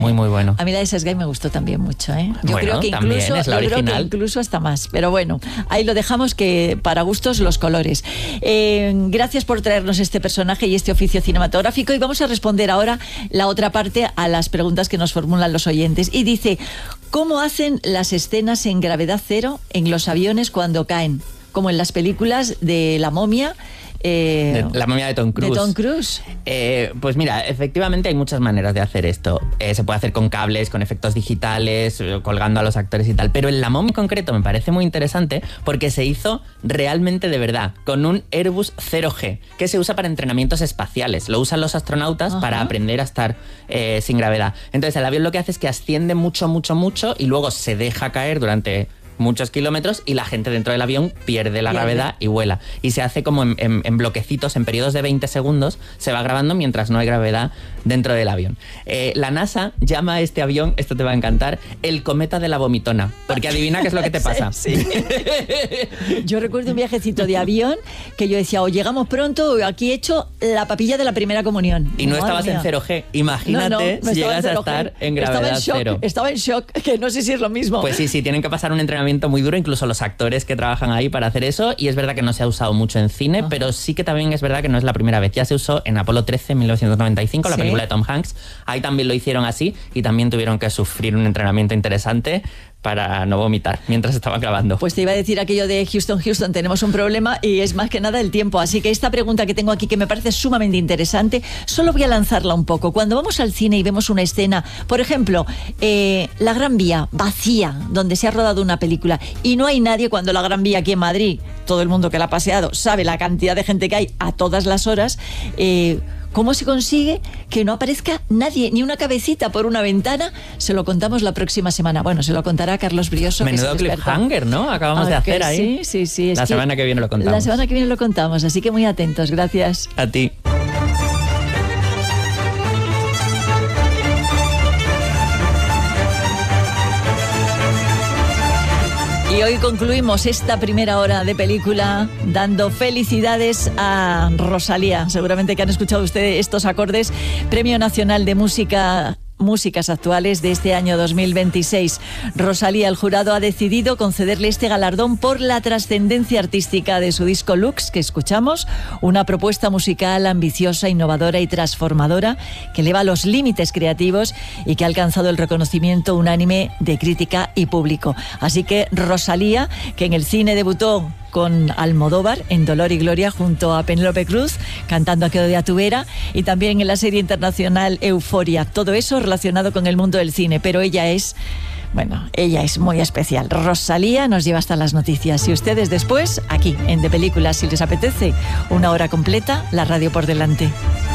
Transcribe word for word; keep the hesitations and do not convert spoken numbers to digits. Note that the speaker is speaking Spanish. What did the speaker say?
Muy, muy bueno. A mí la de Sesgay me gustó también mucho, ¿eh? Yo bueno, creo que también incluso, es la yo original. creo que incluso hasta más. Pero bueno, ahí lo dejamos, que para gustos los colores. Eh, gracias por traernos este personaje y este oficio cinematográfico, y vamos a responder ahora la otra parte a las preguntas que nos formulan los oyentes. Y dice, ¿cómo hacen las escenas en gravedad cero en los aviones cuando caen? Como en las películas de La Momia. Eh, de, la momia de Tom Cruise. De Tom Cruise. Eh, pues mira, efectivamente hay muchas maneras de hacer esto. Eh, se puede hacer con cables, con efectos digitales, colgando a los actores y tal. Pero en La Momia en concreto me parece muy interesante porque se hizo realmente de verdad, con un Airbus cero G, que se usa para entrenamientos espaciales. Lo usan los astronautas Ajá. para aprender a estar eh, sin gravedad. Entonces el avión lo que hace es que asciende mucho, mucho, mucho y luego se deja caer durante muchos kilómetros y la gente dentro del avión pierde la pierde. gravedad y vuela. Y se hace como en, en, en bloquecitos, en periodos de veinte segundos, se va grabando mientras no hay gravedad dentro del avión. Eh, la NASA llama a este avión, esto te va a encantar, el cometa de la vomitona, porque adivina qué es lo que te pasa. Sí, sí. Yo recuerdo un viajecito de avión que yo decía, o llegamos pronto, o aquí he hecho la papilla de la primera comunión. Y no Madre estabas mía. en cero G. Imagínate no, no, si llegas a estar en gravedad estaba en shock, cero. Estaba en shock, que no sé si es lo mismo. Pues sí, sí, tienen que pasar un entrenamiento muy duro, incluso los actores que trabajan ahí para hacer eso, y es verdad que no se ha usado mucho en cine, Ajá. pero sí que también es verdad que no es la primera vez. Ya se usó en Apolo trece en mil novecientos noventa y cinco, la ¿Sí? película de Tom Hanks. Ahí también lo hicieron así y también tuvieron que sufrir un entrenamiento interesante para no vomitar mientras estaban grabando. Pues te iba a decir aquello de Houston, Houston, tenemos un problema y es más que nada el tiempo. Así que esta pregunta que tengo aquí, que me parece sumamente interesante, solo voy a lanzarla un poco. Cuando vamos al cine y vemos una escena, por ejemplo, eh, la Gran Vía vacía, donde se ha rodado una película, y no hay nadie, cuando la Gran Vía aquí en Madrid, todo el mundo que la ha paseado sabe la cantidad de gente que hay a todas las horas, eh, ¿cómo se consigue que no aparezca nadie, ni una cabecita por una ventana? Se lo contamos la próxima semana. Bueno, se lo contará Carlos Brioso. Menudo cliffhanger, ¿no? Acabamos okay, de hacer ahí. Sí, sí, sí. Es la que semana que viene lo contamos. La semana que viene lo contamos, así que muy atentos. Gracias. A ti. Y hoy concluimos esta primera hora de película dando felicidades a Rosalía. Seguramente que han escuchado ustedes estos acordes. Premio Nacional de Música... Músicas Actuales de este año dos mil veintiséis. Rosalía, el jurado ha decidido concederle este galardón por la trascendencia artística de su disco Lux, que escuchamos, una propuesta musical ambiciosa, innovadora y transformadora que eleva los límites creativos y que ha alcanzado el reconocimiento unánime de crítica y público. Así que Rosalía, que en el cine debutó con Almodóvar en Dolor y Gloria junto a Penélope Cruz cantando Aquello de Atubera, y también en la serie internacional Euforia. Todo eso relacionado con el mundo del cine, pero ella es, bueno, ella es muy especial. Rosalía nos lleva hasta las noticias y ustedes después aquí en De Películas, si les apetece, una hora completa, la radio por delante.